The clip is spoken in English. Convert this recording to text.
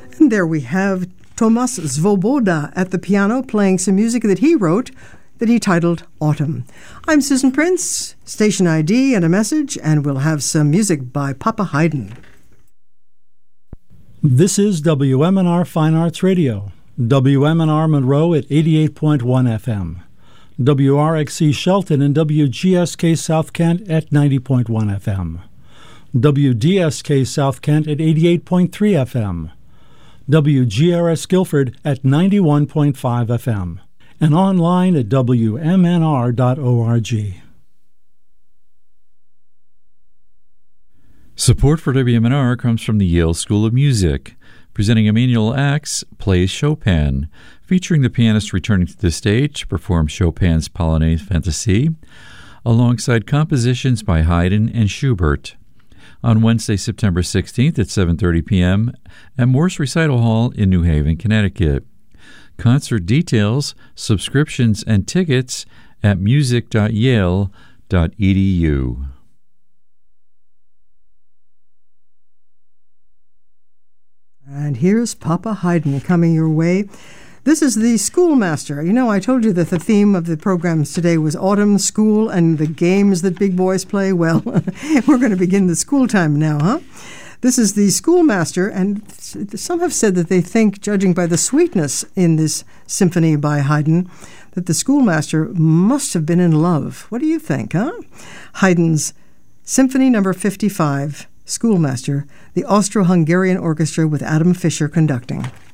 And there we have Tomas Svoboda at the piano playing some music that he wrote that he titled Autumn. I'm Susan Prince, station ID and a message, and we'll have some music by Papa Haydn. This is WMNR Fine Arts Radio, WMNR Monroe at 88.1 FM, WRXC Shelton and WGSK South Kent at 90.1 FM, WDSK South Kent at 88.3 FM, WGRS Guilford at 91.5 FM, and online at WMNR.org. Support for WMNR comes from the Yale School of Music, presenting Emmanuel Ax Plays Chopin, featuring the pianist returning to the stage to perform Chopin's Polonaise Fantasy, alongside compositions by Haydn and Schubert, on Wednesday, September 16th at 7:30 p.m. at Morse Recital Hall in New Haven, Connecticut. Concert details, subscriptions, and tickets at music.yale.edu. And here's Papa Haydn coming your way. This is the Schoolmaster. You know, I told you that the theme of the programs today was autumn, school, and the games that big boys play. Well, we're going to begin the school time now, huh? This is the Schoolmaster, and some have said that they think, judging by the sweetness in this symphony by Haydn, that the Schoolmaster must have been in love. What do you think, huh? Haydn's Symphony No. 55, Schoolmaster, the Austro-Hungarian Orchestra with Adam Fischer conducting.